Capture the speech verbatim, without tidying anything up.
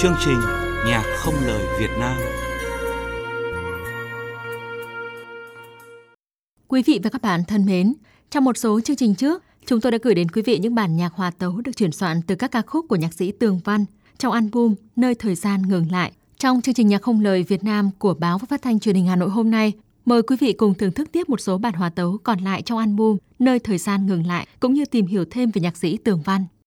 chương trình Nhạc không lời Việt Nam. Quý vị và các bạn thân mến, trong một số chương trình trước, chúng tôi đã gửi đến quý vị những bản nhạc hòa tấu được chuyển soạn từ các ca khúc của nhạc sĩ Tường Văn trong album Nơi thời gian ngừng lại. Trong chương trình Nhạc không lời Việt Nam của Báo và Phát thanh Truyền hình Hà Nội hôm nay, mời quý vị cùng thưởng thức tiếp một số bản hòa tấu còn lại trong album Nơi thời gian ngừng lại, cũng như tìm hiểu thêm về nhạc sĩ Tường Văn.